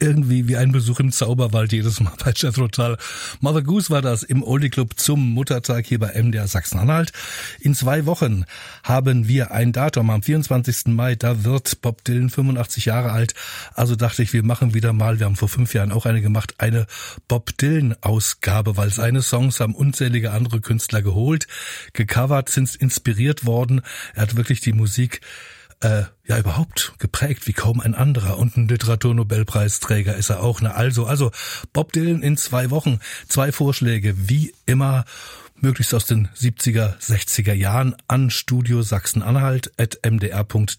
irgendwie wie ein Besuch im Zauberwald jedes Mal bei Jethro Tull. Mother Goose war das im Oldie Club zum Muttertag hier bei MDR Sachsen-Anhalt. In 2 Wochen haben wir ein Datum am 24. Mai, da wird Bob Dylan 85 Jahre alt. Also dachte ich, wir machen wieder mal, wir haben vor 5 Jahren auch eine gemacht, eine Bob Dylan-Ausgabe, weil seine Songs haben unzählige andere Künstler geholt, gecovert, sind inspiriert worden. Er hat wirklich die Musik überhaupt geprägt wie kaum ein anderer. Und ein Literaturnobelpreisträger ist er auch. Also Bob Dylan in 2 Wochen. 2 Vorschläge, wie immer, möglichst aus den 70er, 60er Jahren an studiosachsen-anhalt@mdr.de.